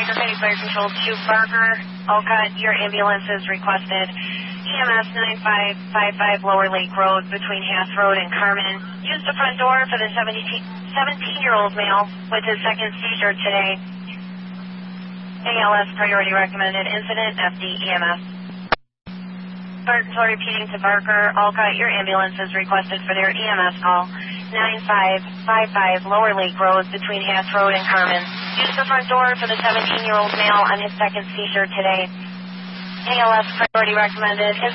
Baker County Fire Control to Barker, Olcott, your ambulance is requested. EMS 9555 Lower Lake Road between Hath Road and Carmen. Use the front door for the 17-year-old male with his second seizure today. ALS priority recommended incident, FD-EMS. Fire Control repeating to Barker, Olcott, your ambulance is requested for their EMS call. 9555 Lower Lake Road between Hath Road and Carmen. Use the front door for the 17-year-old male on his second seizure today. ALS priority recommended.